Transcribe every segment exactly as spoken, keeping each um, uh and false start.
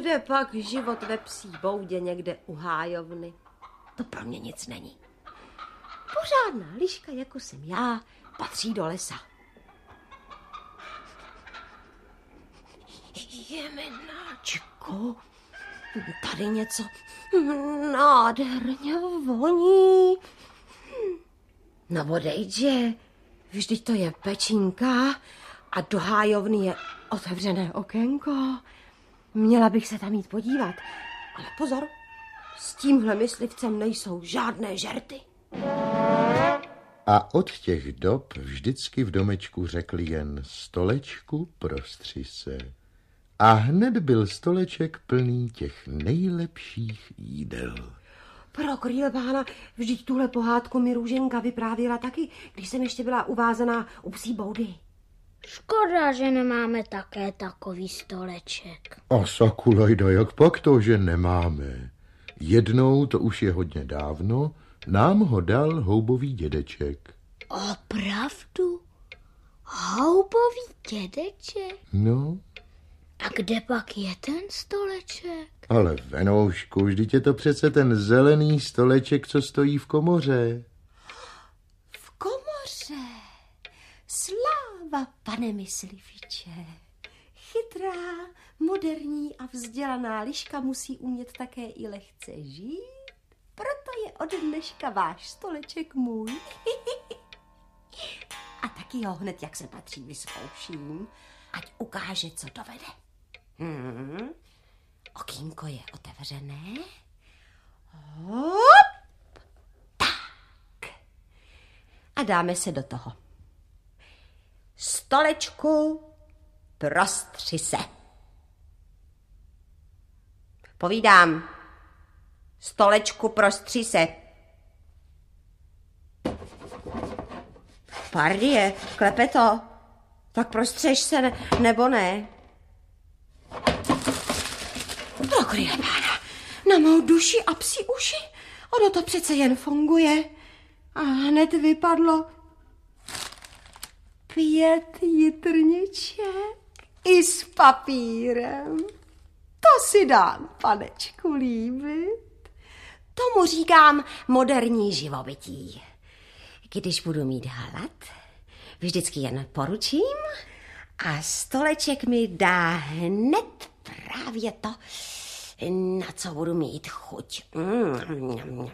kde pak život ve psí boudě někde u hájovny? To pro mě nic není. Pořádná liška, jako jsem já, patří do lesa. Jemenáčku, tady něco nádherně voní. No odejde, vždyť to je pečínka a do hájovny je otevřené okénko. Měla bych se tam jít podívat, ale pozor, s tímhle myslivcem nejsou žádné žerty. A od těch dob vždycky v domečku řekli jen stolečku prostři se. A hned byl stoleček plný těch nejlepších jídel. Pro krýle pána, vždyť tuhle pohádku mi Růženka vyprávěla taky, když jsem ještě byla uvázaná u psí boudy. Škoda, že nemáme také takový stoleček. A sakulajda, jak pak to, že nemáme? Jednou, to už je hodně dávno, nám ho dal houbový dědeček. Opravdu? Houbový dědeček? No. A kde pak je ten stoleček? Ale Venoušku, vždyť je to přece ten zelený stoleček, co stojí v komoře. V komoře? Sláva, pane mysliviče. Chytrá, moderní a vzdělaná liška musí umět také i lehce žít. Proto je od dneška váš stoleček můj. A taky ho hned, jak se patří, vyzkouším, ať ukáže, co dovede. Hmm. Okýnko je otevřené. Hop! Tak. A dáme se do toho. Stolečku, prostři se. Povídám. Stolečku, prostři se. Pardie, klepe to. Tak prostřeš se, ne, nebo ne? Pro krýle pána, na mou duši a psí uši. Ono to přece jen funguje. A hned vypadlo pět jitrniček i s papírem. To si dám, panečku, líbit. Tomu říkám moderní živobytí. Když budu mít hlad, vždycky jen poručím a stoleček mi dá hned právě to, na co budu mít chuť. Mm.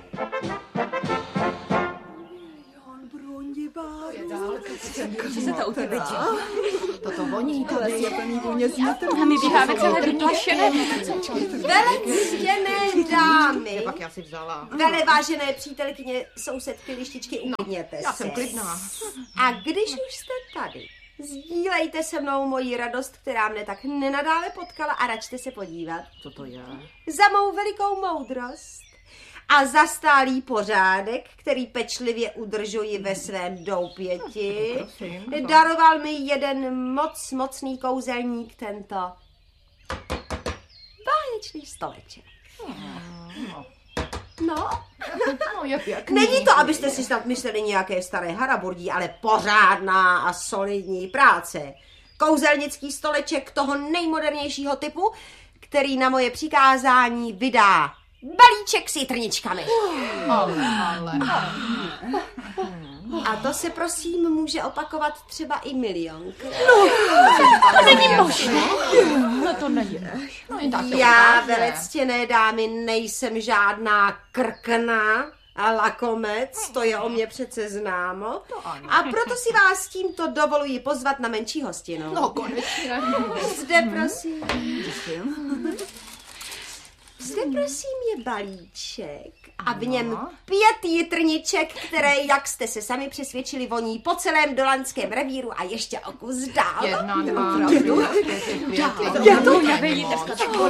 Co se to u tebe dělá? Toto voní, to je plný vůně z nitru. A my běháme celé vyplašené. Vele ctěné dámy. Pak já si vzala. Vele vážené přítelkyně, sousedky, lištičky, uklidněte se. Já jsem klidná. A když už jste tady, sdílejte se mnou moji radost, která mne tak nenadále potkala a račte se podívat. Co to je? Za mou velikou moudrost a za stálý pořádek, který pečlivě udržuji ve svém doupěti, prosím, daroval mi jeden moc mocný kouzelník tento báječný stoleček. No. No, no je pěkný. Není to, abyste si snad mysleli nějaké staré haraburdí, ale pořádná a solidní práce. Kouzelnický stoleček toho nejmodernějšího typu, který na moje přikázání vydá balíček s jitrničkami. Ale, ale. A to se prosím může opakovat třeba i milionkrát. No, to není možné. No to není. No, jen tak to Já, ukáže. velectěné dámy, nejsem žádná krkna a lakomec, to je o mě přece známo. A proto si vás tímto dovoluji pozvat na menší hostinu. No konečně. Zde prosím. Zde prosím je balíček a v něm pět jitrniček, které, jak jste se sami přesvědčili, voní po celém dolanském revíru a ještě o kus dál. Jedna, dva, opravdu. Je to nevějíte,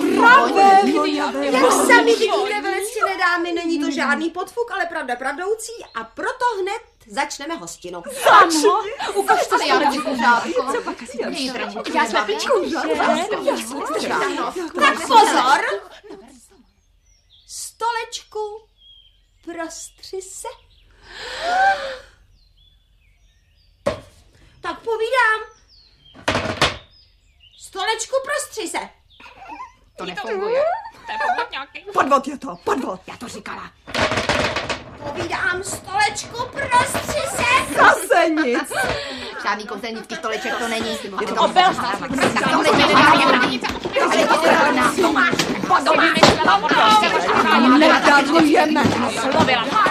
Jak sami vidíte, velectěné dámy, není to žádný podfuk, ale pravda pravdoucí a proto hned začneme hostinu. Ano, Ukažte se, já nevím pořádko. Co pak asi to? Já jsme pičku, že? Tak pozor! Stolečku, prostři se. Tak povídám. Stolečku, prostři se. To to nefunguje. To je podvod nějaký. Podvod je to, podvod. Já to říkala. Povídám stolečku, prostři se. Zase nic. Žádný kouzelnický stoleček to není. Je to obelha. Nedarujeme. Mluvila.